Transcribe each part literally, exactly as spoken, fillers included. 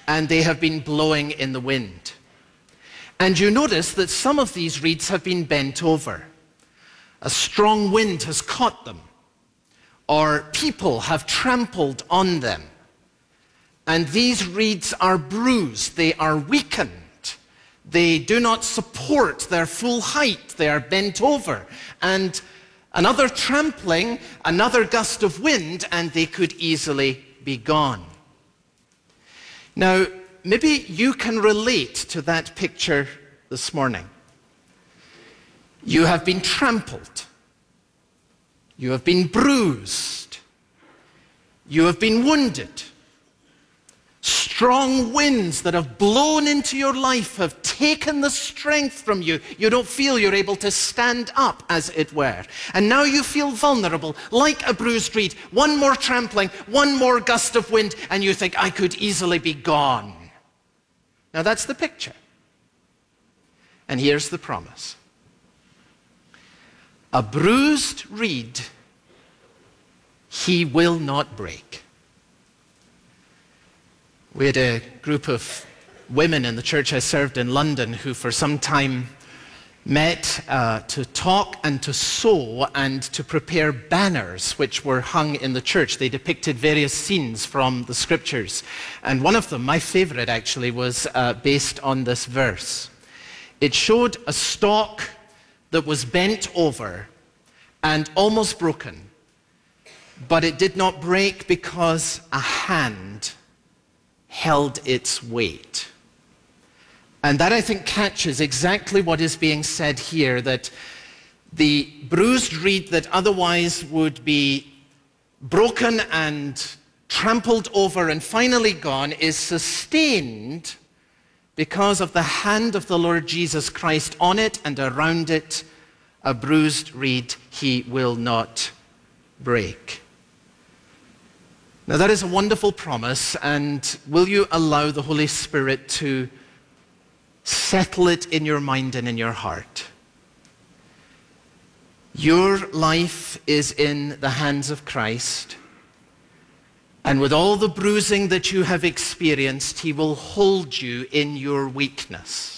and they have been blowing in the wind. And you notice that some of these reeds have been bent over. A strong wind has caught them, or people have trampled on them. And these reeds are bruised, they are weakened. They do not support their full height, they are bent over. And another trampling, another gust of wind, and they could easily be gone. Now, maybe you can relate to that picture this morning. You have been trampled. You have been bruised. You have been wounded. Strong winds that have blown into your life have taken the strength from you. You don't feel you're able to stand up, as it were. And now you feel vulnerable, like a bruised reed. One more trampling, one more gust of wind, and you think, I could easily be gone. Now that's the picture. And here's the promise. A bruised reed he will not break. We had a group of women in the church I served in London who for some time met uh, to talk and to sew and to prepare banners which were hung in the church. They depicted various scenes from the scriptures. And one of them, my favorite actually, was uh, based on this verse. It showed a stalk that was bent over and almost broken, but it did not break because a hand held its weight. And that, I think, catches exactly what is being said here, that the bruised reed that otherwise would be broken and trampled over and finally gone is sustained because of the hand of the Lord Jesus Christ on it and around it. A bruised reed he will not break. Now that is a wonderful promise, and will you allow the Holy Spirit to settle it in your mind and in your heart? Your life is in the hands of Christ, and with all the bruising that you have experienced, he will hold you in your weakness.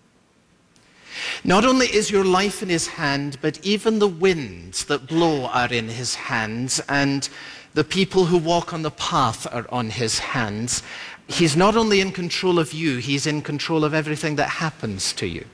Not only is your life in his hand, but even the winds that blow are in his hands, and the people who walk on the path are on his hands. He's not only in control of you, he's in control of everything that happens to you.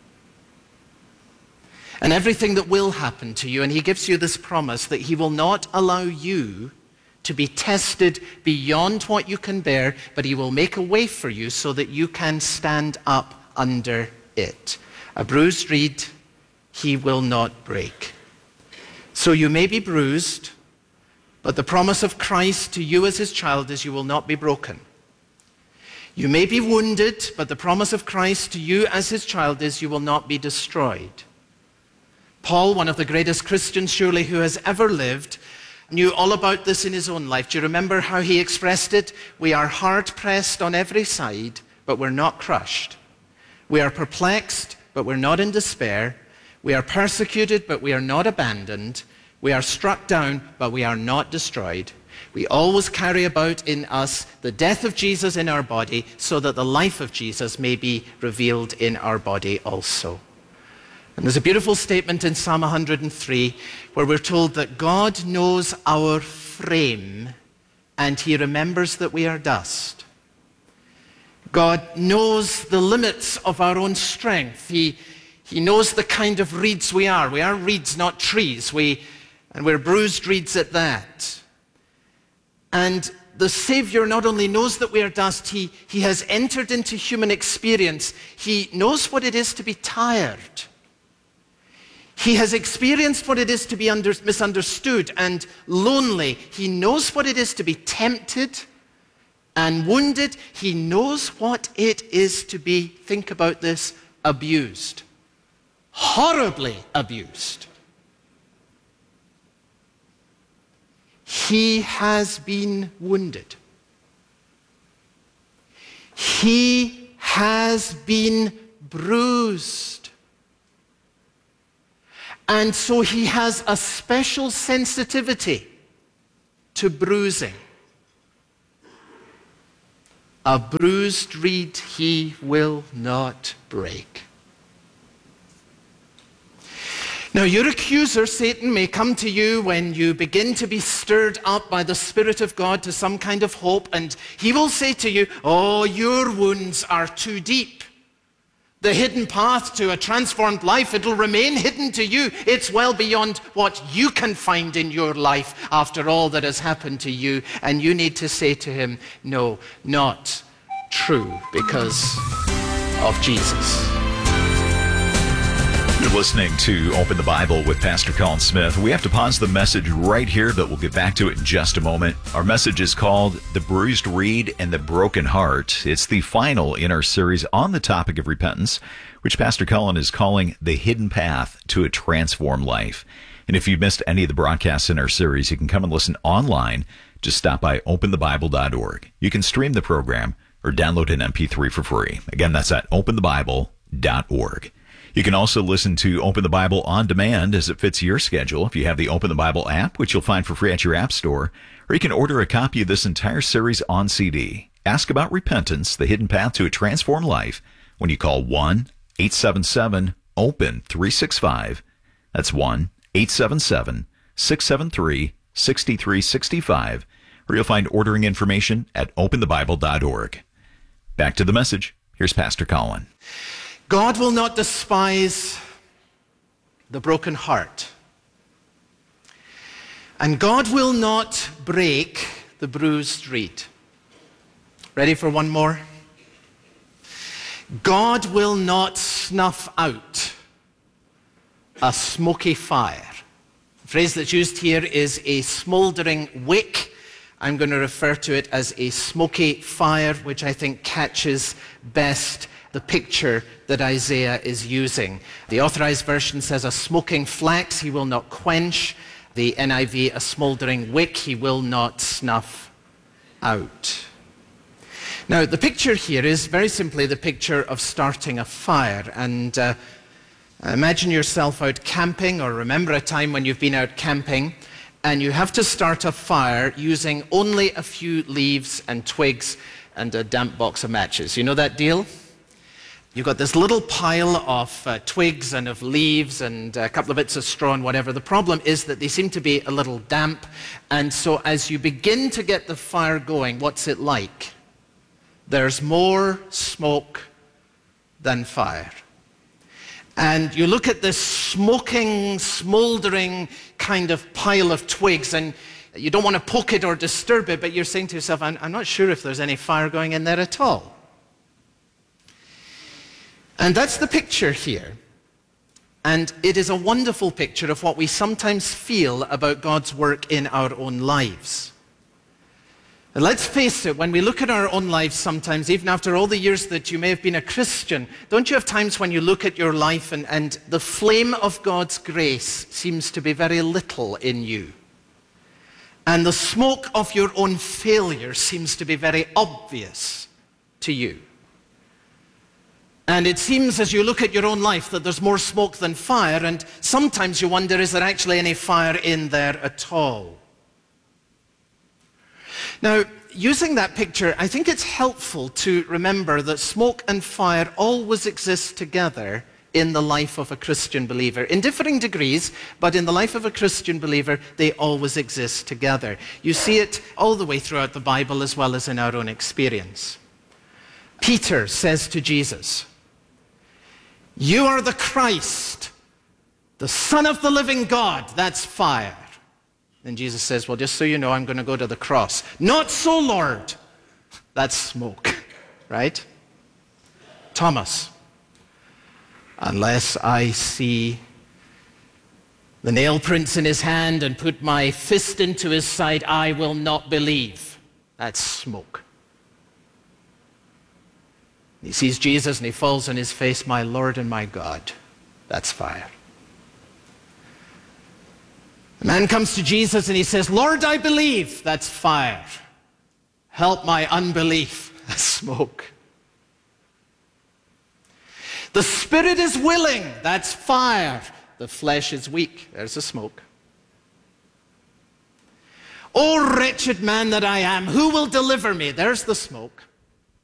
And everything that will happen to you. And he gives you this promise that he will not allow you to be tested beyond what you can bear, but he will make a way for you so that you can stand up under it. A bruised reed he will not break. So you may be bruised, but the promise of Christ to you as his child is you will not be broken. You may be wounded, but the promise of Christ to you as his child is you will not be destroyed. Paul, one of the greatest Christians surely who has ever lived, knew all about this in his own life. Do you remember how he expressed it? We are hard pressed on every side, but we're not crushed. We are perplexed, but we're not in despair. We are persecuted, but we are not abandoned. We are struck down, but we are not destroyed. We always carry about in us the death of Jesus in our body, so that the life of Jesus may be revealed in our body also. And there's a beautiful statement in Psalm one hundred three where we're told that God knows our frame and he remembers that we are dust. God knows the limits of our own strength. He, he knows the kind of reeds we are. We are reeds, not trees. We, and we're bruised reeds at that. And the Savior not only knows that we are dust, he, he has entered into human experience. He knows what it is to be tired. He has experienced what it is to be under, misunderstood and lonely. He knows what it is to be tempted and wounded. He knows what it is to be, think about this, abused. Horribly abused. He has been wounded. He has been bruised. And so he has a special sensitivity to bruising. A bruised reed he will not break. Now, your accuser, Satan, may come to you when you begin to be stirred up by the Spirit of God to some kind of hope, and he will say to you, oh, your wounds are too deep. The hidden path to a transformed life, it'll remain hidden to you. It's well beyond what you can find in your life after all that has happened to you. And you need to say to him, no, not true, because of Jesus. You're listening to Open the Bible with Pastor Colin Smith. We have to pause the message right here, but we'll get back to it in just a moment. Our message is called The Bruised Reed and the Broken Heart. It's the final in our series on the topic of repentance, which Pastor Colin is calling The Hidden Path to a Transformed Life. And if you've missed any of the broadcasts in our series, you can come and listen online. Just stop by open the bible dot org. You can stream the program or download an M P three for free. Again, that's at open the bible dot org. You can also listen to Open the Bible on demand as it fits your schedule if you have the Open the Bible app, which you'll find for free at your app store, or you can order a copy of this entire series on C D. Ask about repentance, the hidden path to a transformed life, when you call one eight seven seven open three six five. That's one eight seven seven six seven three six three six five, or you'll find ordering information at open the bible dot org. Back to the message. Here's Pastor Colin. God will not despise the broken heart. And God will not break the bruised reed. Ready for one more? God will not snuff out a smoky fire. The phrase that's used here is a smoldering wick. I'm going to refer to it as a smoky fire, which I think catches best the picture that Isaiah is using. The Authorized Version says, a smoking flax he will not quench. The N I V, a smoldering wick he will not snuff out. Now, the picture here is very simply the picture of starting a fire. And uh, imagine yourself out camping, or remember a time when you've been out camping, and you have to start a fire using only a few leaves and twigs and a damp box of matches. You know that deal? You've got this little pile of uh, twigs and of leaves and a couple of bits of straw and whatever. The problem is that they seem to be a little damp. And so as you begin to get the fire going, what's it like? There's more smoke than fire. And you look at this smoking, smoldering kind of pile of twigs, and you don't want to poke it or disturb it, but you're saying to yourself, I'm, I'm not sure if there's any fire going in there at all. And that's the picture here. And it is a wonderful picture of what we sometimes feel about God's work in our own lives. And let's face it, when we look at our own lives sometimes, even after all the years that you may have been a Christian, don't you have times when you look at your life and, and the flame of God's grace seems to be very little in you? And the smoke of your own failure seems to be very obvious to you. And it seems as you look at your own life that there's more smoke than fire, and sometimes you wonder, is there actually any fire in there at all? Now, using that picture, I think it's helpful to remember that smoke and fire always exist together in the life of a Christian believer. In differing degrees, but in the life of a Christian believer, they always exist together. You see it all the way throughout the Bible as well as in our own experience. Peter says to Jesus, "You are the Christ, the Son of the living God." That's fire. And Jesus says, well, just so you know, I'm going to go to the cross. "Not so, Lord." That's smoke, right? Thomas, "Unless I see the nail prints in his hand and put my fist into his side, I will not believe." That's smoke. He sees Jesus and he falls on his face, "My Lord and my God." That's fire. The man comes to Jesus and he says, "Lord, I believe." That's fire. "Help my unbelief." That's smoke. "The spirit is willing." That's fire. "The flesh is weak." There's the smoke. "Oh, wretched man that I am, who will deliver me?" There's the smoke.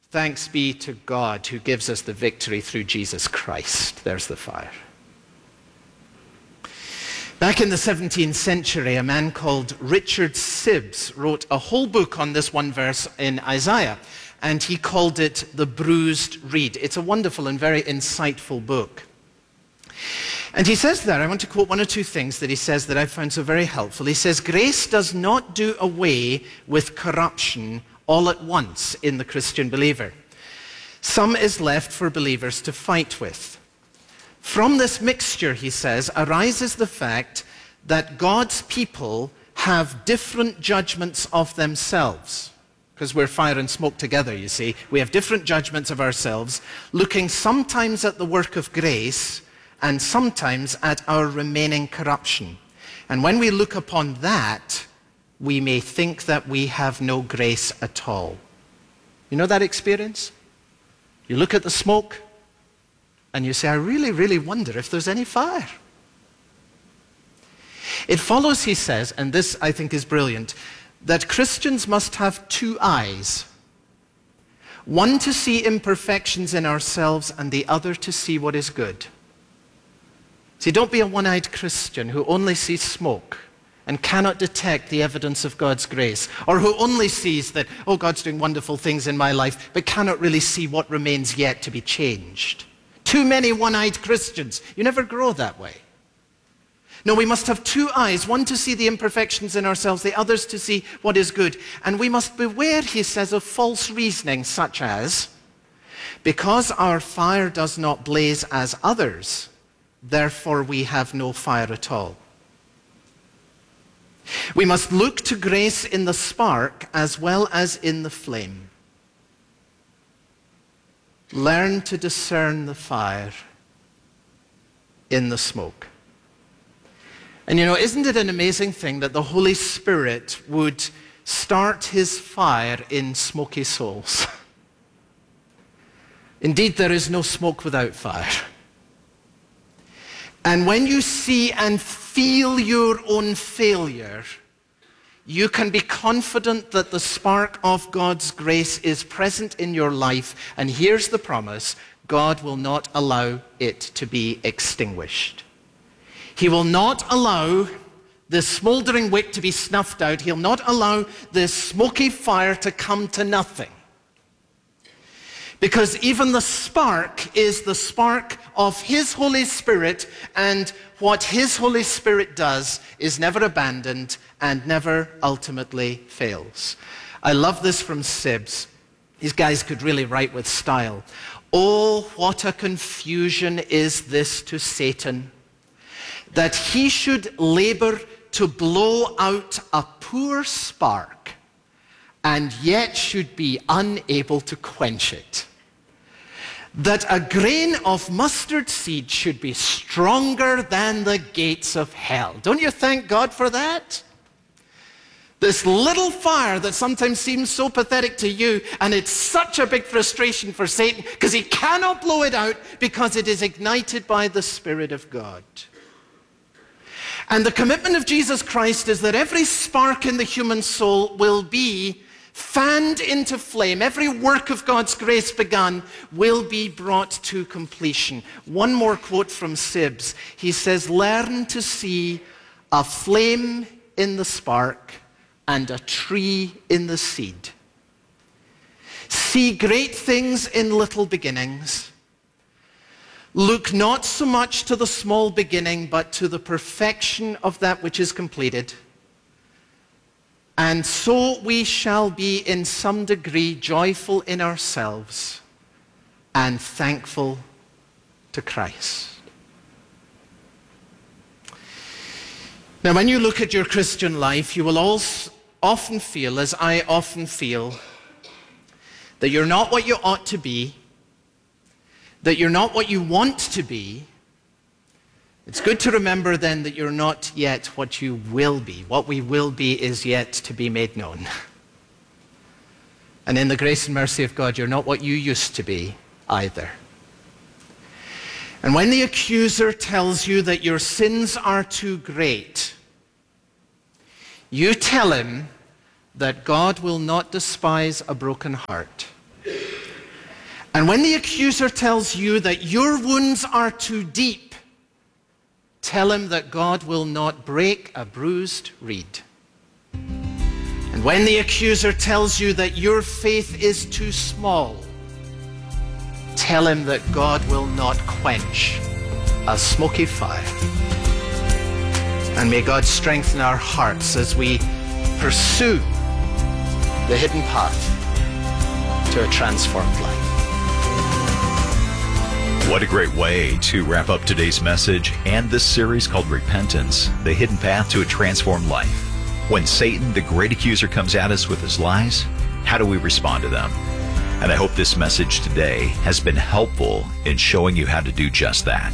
Thanks be to God who gives us the victory through Jesus Christ. There's the fire. Back in the seventeenth century, a man called Richard Sibbes wrote a whole book on this one verse in Isaiah, and he called it The Bruised Reed. It's a wonderful and very insightful book. And he says there, I want to quote one or two things that he says that I found so very helpful. He says, grace does not do away with corruption all at once in the Christian believer. Some is left for believers to fight with. From this mixture, he says, arises the fact that God's people have different judgments of themselves. Because we're fire and smoke together, you see. We have different judgments of ourselves, looking sometimes at the work of grace and sometimes at our remaining corruption. And when we look upon that, we may think that we have no grace at all. You know that experience? You look at the smoke and you say, I really, really wonder if there's any fire. It follows, he says, and this I think is brilliant, that Christians must have two eyes. One to see imperfections in ourselves and the other to see what is good. See, don't be a one-eyed Christian who only sees smoke and cannot detect the evidence of God's grace, or who only sees that, oh, God's doing wonderful things in my life, but cannot really see what remains yet to be changed. Too many one-eyed Christians. You never grow that way. No, we must have two eyes, one to see the imperfections in ourselves, the others to see what is good. And we must beware, he says, of false reasoning such as, because our fire does not blaze as others, therefore we have no fire at all. We must look to grace in the spark as well as in the flame. Learn to discern the fire in the smoke. And you know, isn't it an amazing thing that the Holy Spirit would start his fire in smoky souls? Indeed, there is no smoke without fire. And when you see and feel your own failure, you can be confident that the spark of God's grace is present in your life. And here's the promise: God will not allow it to be extinguished. He will not allow the smoldering wick to be snuffed out. He'll not allow this smoky fire to come to nothing. Because even the spark is the spark of his Holy Spirit, and what his Holy Spirit does is never abandoned and never ultimately fails. I love this from Sibbes. These guys could really write with style. Oh, what a confusion is this to Satan, that he should labor to blow out a poor spark and yet should be unable to quench it. That a grain of mustard seed should be stronger than the gates of hell. Don't you thank God for that? This little fire that sometimes seems so pathetic to you, and it's such a big frustration for Satan because he cannot blow it out because it is ignited by the Spirit of God. And the commitment of Jesus Christ is that every spark in the human soul will be fanned into flame. Every work of God's grace begun will be brought to completion. One more quote from Sibbes. He says, learn to see a flame in the spark and a tree in the seed. See great things in little beginnings. Look not so much to the small beginning, but to the perfection of that which is completed. And so we shall be in some degree joyful in ourselves and thankful to Christ. Now, when you look at your Christian life, you will also often feel, as I often feel, that you're not what you ought to be, that you're not what you want to be. It's good to remember then that you're not yet what you will be. What we will be is yet to be made known. And in the grace and mercy of God, you're not what you used to be either. And when the accuser tells you that your sins are too great, you tell him that God will not despise a broken heart. And when the accuser tells you that your wounds are too deep, tell him that God will not break a bruised reed. And when the accuser tells you that your faith is too small, tell him that God will not quench a smoky fire. And may God strengthen our hearts as we pursue the hidden path to a transformed life. What a great way to wrap up today's message and this series called Repentance, the hidden path to a transformed life. When Satan, the great accuser, comes at us with his lies, how do we respond to them? And I hope this message today has been helpful in showing you how to do just that.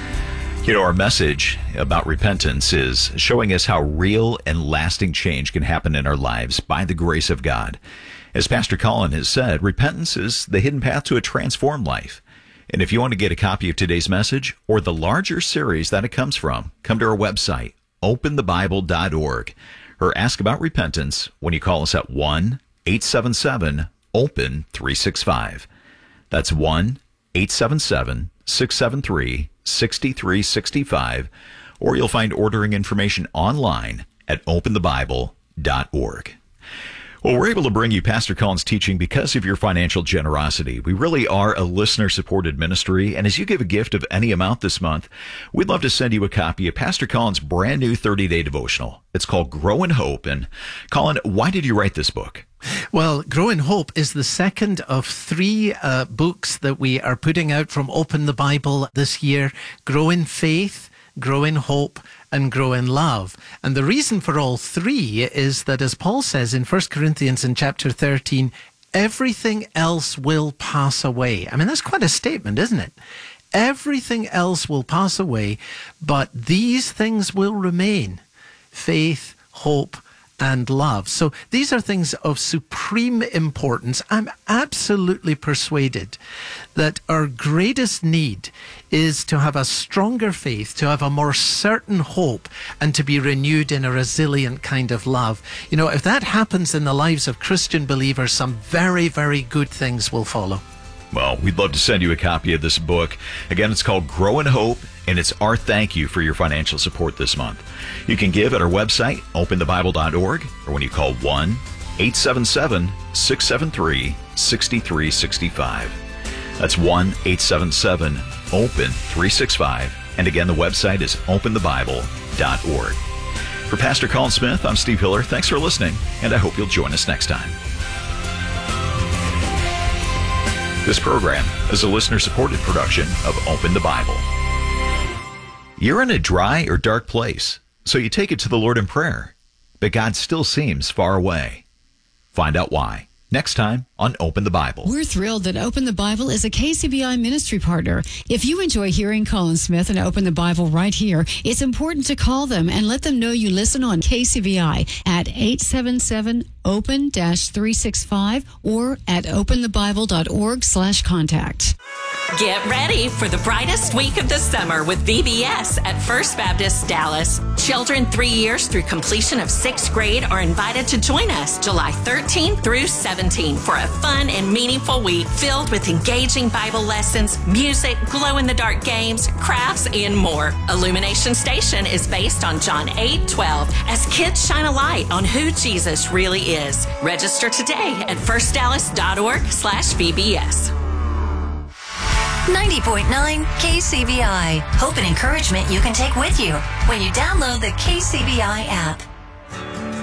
You know, our message about repentance is showing us how real and lasting change can happen in our lives by the grace of God. As Pastor Colin has said, repentance is the hidden path to a transformed life. And if you want to get a copy of today's message or the larger series that it comes from, come to our website, open the bible dot org, or ask about repentance when you call us at one eight seven seven open three six five. That's one eight seven seven six seven three six three six five, or you'll find ordering information online at open the bible dot org. Well, we're able to bring you Pastor Colin's teaching because of your financial generosity. We really are a listener-supported ministry, and as you give a gift of any amount this month, we'd love to send you a copy of Pastor Colin's brand new thirty-day devotional. It's called Grow in Hope. And Colin, why did you write this book? Well, Grow in Hope is the second of three uh, books that we are putting out from Open the Bible this year. Grow in Faith, Grow in Hope, and Grow in Love. And the reason for all three is that, as Paul says in First Corinthians in chapter thirteen, everything else will pass away. I mean, that's quite a statement, isn't it? Everything else will pass away, but these things will remain: faith, hope, and love. So these are things of supreme importance. I'm absolutely persuaded that our greatest need is to have a stronger faith, to have a more certain hope, and to be renewed in a resilient kind of love. You know, if that happens in the lives of Christian believers, some very, very good things will follow. Well, we'd love to send you a copy of this book. Again, it's called Grow in Hope, and it's our thank you for your financial support this month. You can give at our website, open the bible dot org, or when you call one eight seven seven six seven three six three six five. That's one eight seven seven open three six five. And again, the website is open the bible dot org. For Pastor Colin Smith, I'm Steve Hiller. Thanks for listening, and I hope you'll join us next time. This program is a listener-supported production of Open the Bible. You're in a dry or dark place, so you take it to the Lord in prayer, but God still seems far away. Find out why next time on Open the Bible. We're thrilled that Open the Bible is a K C B I ministry partner. If you enjoy hearing Colin Smith and Open the Bible right here, it's important to call them and let them know you listen on K C B I at eight seven seven open three six five or at open the bible dot org slash contact. Get ready for the brightest week of the summer with V B S at First Baptist Dallas. Children three years through completion of sixth grade are invited to join us July thirteenth through seventeenth for a fun and meaningful week filled with engaging Bible lessons, music, glow-in-the-dark games, crafts, and more. Illumination Station is based on John eight twelve as kids shine a light on who Jesus really is. Register today at first dallas dot org slash V B S. ninety point nine K C B I. Hope and encouragement you can take with you when you download the K C B I app.